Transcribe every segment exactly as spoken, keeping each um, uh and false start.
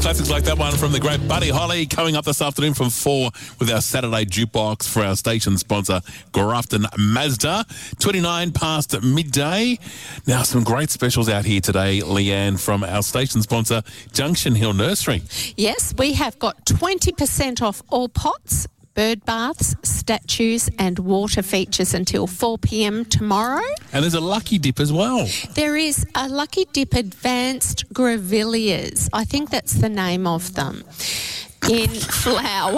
classics like that one from the great Buddy Holly coming up this afternoon from four with our Saturday jukebox for our station sponsor, Grafton Mazda. twenty-nine past midday. Now, some great specials out here today, Leanne, from our station sponsor, Junction Hill Nursery. Yes, we have got twenty percent off all pots, bird baths, statues and water features until four p.m. tomorrow. And there's a lucky dip as well. There is a Lucky Dip Advanced Grevilleas. I think that's the name of them. In flower.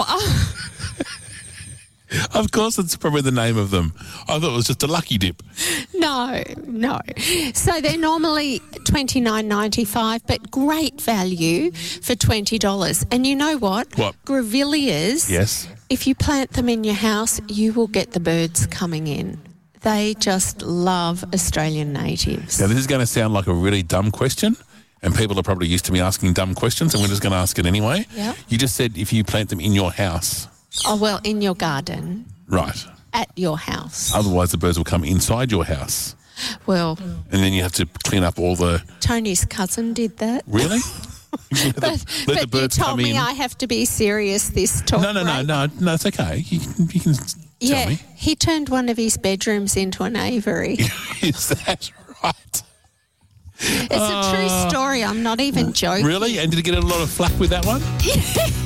Of course, it's probably the name of them. I thought it was just a lucky dip. No, no. So they're normally twenty-nine ninety-five, but great value for twenty dollars. And you know what? What? Grevilleas. Yes. If you plant them in your house, you will get the birds coming in. They just love Australian natives. Now, this is going to sound like a really dumb question, and people are probably used to me asking dumb questions, and we're just going to ask it anyway. Yeah. You just said if you plant them in your house. Oh, well, in your garden. Right. At your house. Otherwise, the birds will come inside your house. Well. And then you have to clean up all the... Tony's cousin did that. Really? but the, let but the birds you told come me in. I have to be serious this talk. No, no, no, right? no, no, it's okay. You can, you can tell yeah, me. he turned one of his bedrooms into an aviary. Is that right? It's uh, a true story. I'm not even joking. Really? And did he get a lot of flack with that one?